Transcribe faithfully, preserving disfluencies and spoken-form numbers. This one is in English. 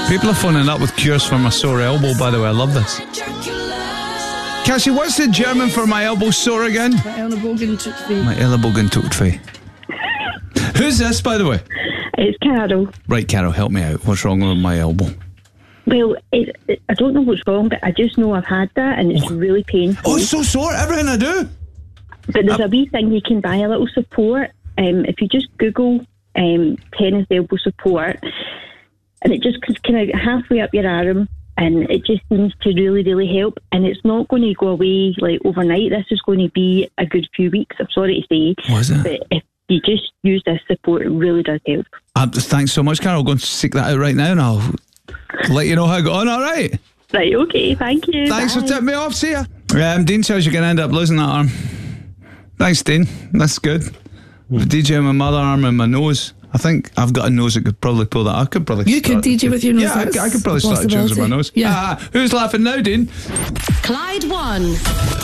People are phoning up with cures for my sore elbow, by the way. I love this. Cassie, what's the German for my elbow sore again? My Ellenbogen tut weh. My Ellenbogen tut weh. Who's this, by the way? It's Carol. Right, Carol, help me out. What's wrong with my elbow? Well, it, it, I don't know what's wrong, but I just know I've had that and it's really painful. Oh, it's so sore, everything I do. But there's a wee thing you can buy, a little support. Um, if you just Google um, tennis elbow support, and it just comes kind of halfway up your arm, and it just seems to really, really help. And it's not going to go away like overnight. This is going to be a good few weeks. I'm sorry to say. What is it? But if you just use this support, it really does help. Uh, thanks so much, Carol. I'll go and seek that out right now, and I'll let you know how I got on. All right. Right. Okay. Thank you. Thanks Bye. for tipping me off. See ya. Um, Dean says you're going to end up losing that arm. Thanks, Dean. That's good. The D J on my mother arm and my nose. I think I've got a nose that could probably pull that. I could probably. You start, could D J with your nose. Yeah, I, I could probably a start a tunes with my possibility. nose. Yeah. Ah, who's laughing now, Dean? Clyde one.